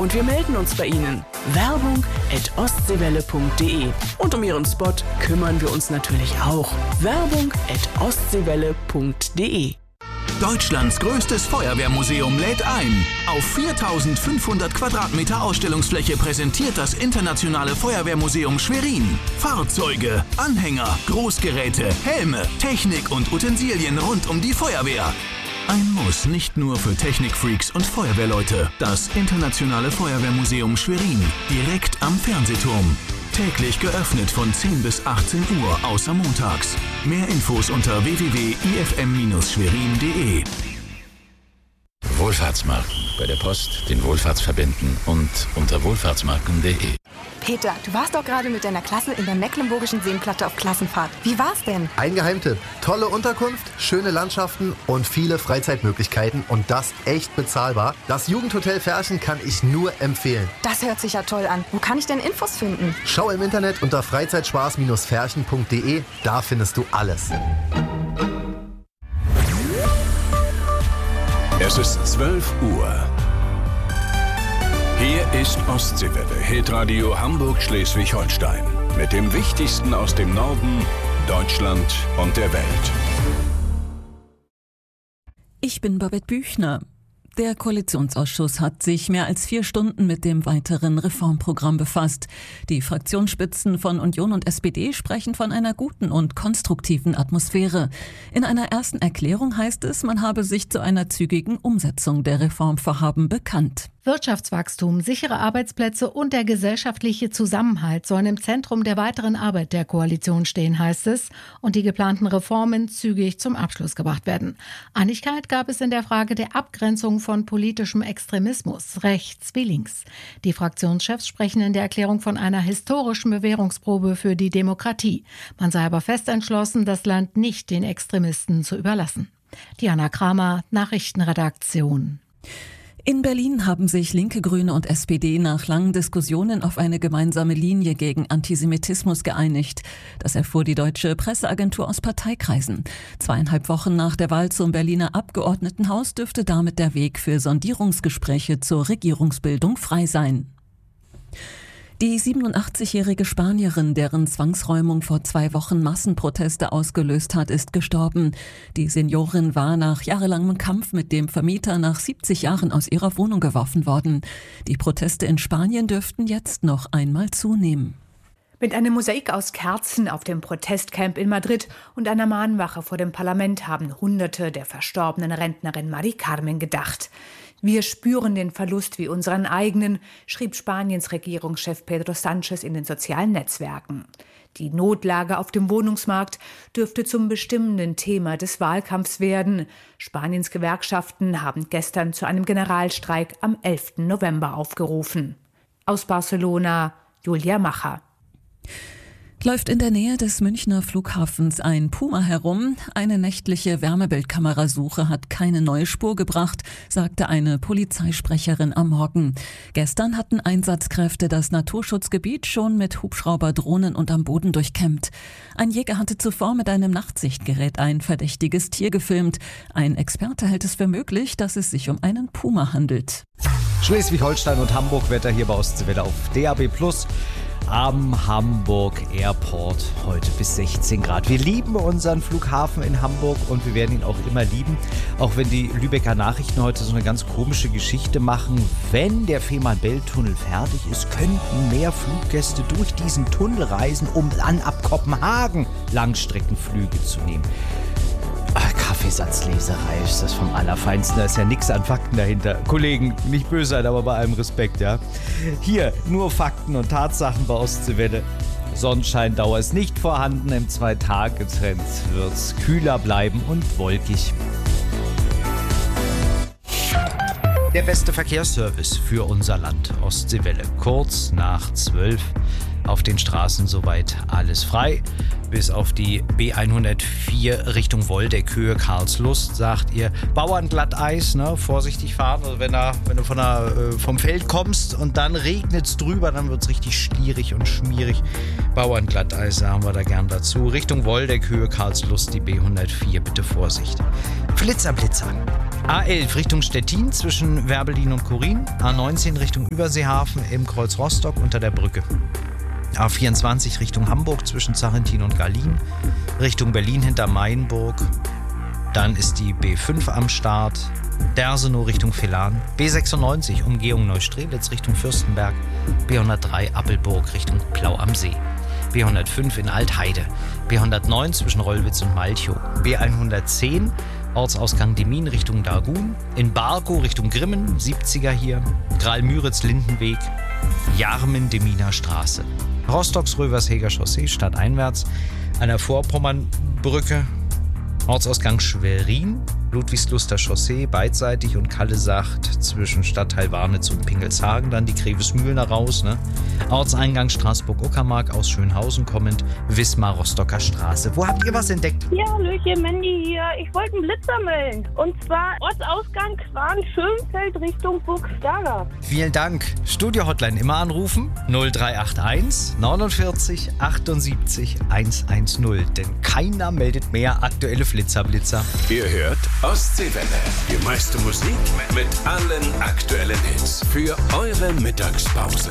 und wir melden uns bei Ihnen. Werbung@ostseewelle.de. Und um Ihren Spot kümmern wir uns natürlich auch. Werbung@ostseewelle.de. Deutschlands größtes Feuerwehrmuseum lädt ein. Auf 4500 Quadratmeter Ausstellungsfläche präsentiert das Internationale Feuerwehrmuseum Schwerin Fahrzeuge, Anhänger, Großgeräte, Helme, Technik und Utensilien rund um die Feuerwehr. Ein Muss nicht nur für Technikfreaks und Feuerwehrleute. Das Internationale Feuerwehrmuseum Schwerin, direkt am Fernsehturm. Täglich geöffnet von 10 bis 18 Uhr, außer montags. Mehr Infos unter www.ifm-schwerin.de. Wohlfahrtsmarken. Bei der Post, den Wohlfahrtsverbänden und unter wohlfahrtsmarken.de. Peter, du warst doch gerade mit deiner Klasse in der Mecklenburgischen Seenplatte auf Klassenfahrt. Wie war's denn? Ein Geheimtipp. Tolle Unterkunft, schöne Landschaften und viele Freizeitmöglichkeiten und das echt bezahlbar. Das Jugendhotel Ferchen kann ich nur empfehlen. Das hört sich ja toll an. Wo kann ich denn Infos finden? Schau im Internet unter freizeitspaß-ferchen.de. Da findest du alles. Es ist 12 Uhr. Hier ist Ostseewelle, Hitradio Hamburg-Schleswig-Holstein. Mit dem Wichtigsten aus dem Norden, Deutschland und der Welt. Ich bin Babette Büchner. Der Koalitionsausschuss hat sich mehr als 4 Stunden mit dem weiteren Reformprogramm befasst. Die Fraktionsspitzen von Union und SPD sprechen von einer guten und konstruktiven Atmosphäre. In einer ersten Erklärung heißt es, man habe sich zu einer zügigen Umsetzung der Reformvorhaben bekannt. Wirtschaftswachstum, sichere Arbeitsplätze und der gesellschaftliche Zusammenhalt sollen im Zentrum der weiteren Arbeit der Koalition stehen, heißt es, und die geplanten Reformen zügig zum Abschluss gebracht werden. Einigkeit gab es in der Frage der Abgrenzung von politischem Extremismus, rechts wie links. Die Fraktionschefs sprechen in der Erklärung von einer historischen Bewährungsprobe für die Demokratie. Man sei aber fest entschlossen, das Land nicht den Extremisten zu überlassen. Diana Kramer, Nachrichtenredaktion. In Berlin haben sich Linke, Grüne und SPD nach langen Diskussionen auf eine gemeinsame Linie gegen Antisemitismus geeinigt. Das erfuhr die deutsche Presseagentur aus Parteikreisen. 2,5 Wochen nach der Wahl zum Berliner Abgeordnetenhaus dürfte damit der Weg für Sondierungsgespräche zur Regierungsbildung frei sein. Die 87-jährige Spanierin, deren Zwangsräumung vor 2 Wochen Massenproteste ausgelöst hat, ist gestorben. Die Seniorin war nach jahrelangem Kampf mit dem Vermieter nach 70 Jahren aus ihrer Wohnung geworfen worden. Die Proteste in Spanien dürften jetzt noch einmal zunehmen. Mit einem Mosaik aus Kerzen auf dem Protestcamp in Madrid und einer Mahnwache vor dem Parlament haben Hunderte der verstorbenen Rentnerin Mari Carmen gedacht. Wir spüren den Verlust wie unseren eigenen, schrieb Spaniens Regierungschef Pedro Sánchez in den sozialen Netzwerken. Die Notlage auf dem Wohnungsmarkt dürfte zum bestimmenden Thema des Wahlkampfs werden. Spaniens Gewerkschaften haben gestern zu einem Generalstreik am 11. November aufgerufen. Aus Barcelona, Julia Macher. Läuft in der Nähe des Münchner Flughafens ein Puma herum. Eine nächtliche Wärmebildkamerasuche hat keine neue Spur gebracht, sagte eine Polizeisprecherin am Morgen. Gestern hatten Einsatzkräfte das Naturschutzgebiet schon mit Hubschrauber, Drohnen und am Boden durchkämmt. Ein Jäger hatte zuvor mit einem Nachtsichtgerät ein verdächtiges Tier gefilmt. Ein Experte hält es für möglich, dass es sich um einen Puma handelt. Schleswig-Holstein und Hamburg-Wetter hier bei Ostseewelle auf DAB+. Am Hamburg Airport heute bis 16 Grad. Wir lieben unseren Flughafen in Hamburg und wir werden ihn auch immer lieben. Auch wenn die Lübecker Nachrichten heute so eine ganz komische Geschichte machen. Wenn der Fehmarn-Belt-Tunnel fertig ist, könnten mehr Fluggäste durch diesen Tunnel reisen, um dann ab Kopenhagen Langstreckenflüge zu nehmen. Kaffeesatzleserei ist das vom Allerfeinsten. Da ist ja nichts an Fakten dahinter. Kollegen, nicht böse sein, aber bei allem Respekt, ja. Hier nur Fakten und Tatsachen bei Ostseewelle. Sonnenscheindauer ist nicht vorhanden. Im 2-Tage-Trend wird es kühler bleiben und wolkig. Der beste Verkehrsservice für unser Land. Ostseewelle. Kurz nach 12. Auf den Straßen soweit alles frei. Bis auf die B104 Richtung Woldeck-Höhe Karlslust, sagt ihr. Bauernglatteis, ne? Vorsichtig fahren. Also wenn du vom Feld kommst und dann regnet es drüber, dann wird es richtig schlierig und schmierig. Bauernglatteis sagen wir da gern dazu. Richtung Woldeck-Höhe Karlslust, die B104, bitte Vorsicht. Flitzer. A11 Richtung Stettin zwischen Werbelin und Kurin. A19 Richtung Überseehafen im Kreuz Rostock unter der Brücke. A24 Richtung Hamburg zwischen Zarentin und Garlin. Richtung Berlin hinter Mainburg. Dann ist die B5 am Start. Dersenow Richtung Velan. B96 Umgehung Neustrelitz Richtung Fürstenberg. B103 Appelburg Richtung Plau am See. B105 in Altheide. B109 zwischen Rollwitz und Malchow. B110 Ortsausgang Demmin Richtung Dargun. In Barkow Richtung Grimmen, 70er hier. Graal-Müritz-Lindenweg. Jarmen-Deminer Straße. Rostocks-Röversheger Chaussee stadteinwärts. An der Vorpommernbrücke. Ortsausgang Schwerin. Ludwigsluster Chaussee beidseitig und Kalle-Sacht zwischen Stadtteil Warnitz und Pingelshagen, dann die Grevesmühlener raus, ne? Ortseingang Straßburg-Uckermark aus Schönhausen kommend, Wismar-Rostocker Straße. Wo habt ihr was entdeckt? Ja, Hallöchen, Mandy hier. Ich wollte einen Blitzer melden. Und zwar Ortsausgang Quarn-Schönfeld Richtung Burgstaller. Vielen Dank. Studio-Hotline immer anrufen. 0381 49 78 110. Denn keiner meldet mehr aktuelle Flitzer-Blitzer. Ihr hört Ostseewelle. Die meiste Musik mit allen aktuellen Hits für eure Mittagspause.